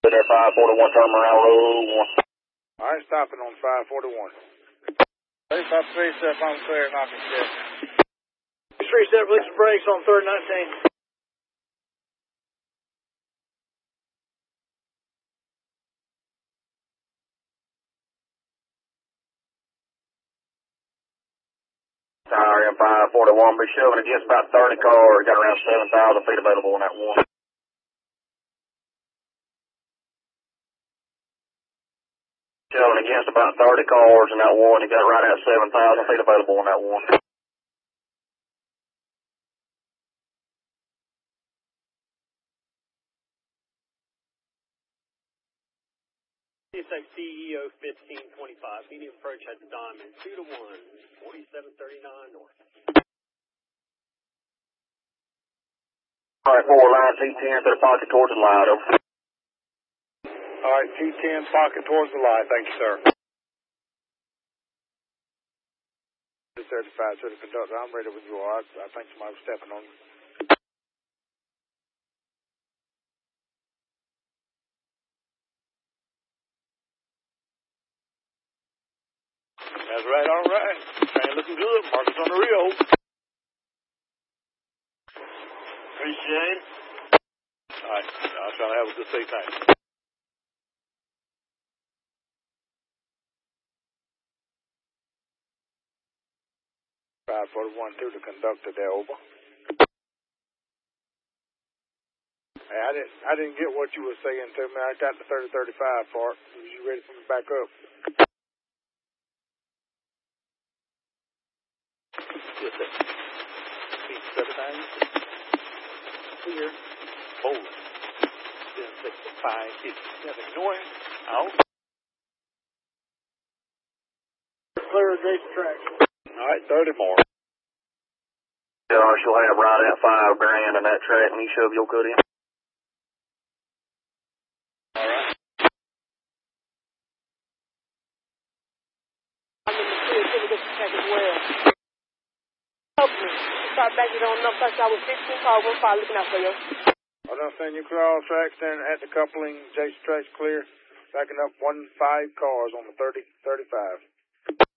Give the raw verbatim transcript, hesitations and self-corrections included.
There, five forty-one, turn around, roll one. All right, stopping on five forty-one. thirty-five three, step on clear, knocking step. three step, release the brakes on third nineteen. Tower M five forty-one, be shoving against about thirty cars. Got around seven thousand feet available on that one. Shoving against about thirty cars in that one. You got right at seven thousand feet available on that one. C S X C E O fifteen twenty-five, medium approach at the diamond, two to one, forty-seven thirty-nine north. All right, four line T ten to the pocket towards the light, over. All right, T ten, pocket towards the light. Thank you, sir. thirty-five to the conductor. I'm ready with you. All right. I think somebody was stepping on you. That's right, all right. Train looking good. Marcus on the Rio. Appreciate it. All right. I'm trying to have a good safe night. five forty-one to the conductor there, over. Hey, I didn't, I didn't get what you were saying to me. I got the thirty thirty-five part. Was you ready for me to back up? Yes, sir. Speed seven nine. Clear. Hold. Then six five fifty-seven north. Out. Clear adjacent track. All right, thirty more. Josh, you'll have right at five grand in that track when you shove your cut in. All right. I'm in the field till we get the track as well. Help me. Start backing on enough touch. I was fifteen car, one five looking out for you. I understand you clear all tracks then at the coupling. Jason tracks clear. Backing up one five cars on the thirty thirty-five.